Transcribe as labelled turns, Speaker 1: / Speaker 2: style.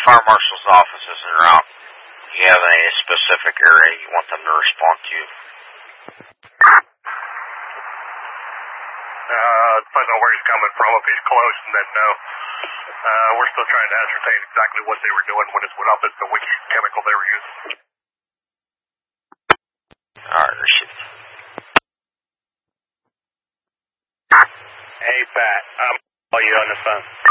Speaker 1: fire marshal's office is en route. Do you have any specific area you want them to respond to?
Speaker 2: Depends on where he's coming from. If he's close, then no. We're still trying to ascertain exactly what they were doing when it went up as to which chemical they were using.
Speaker 1: Alright, received.
Speaker 2: Hey, Pat. I'll call you on the phone.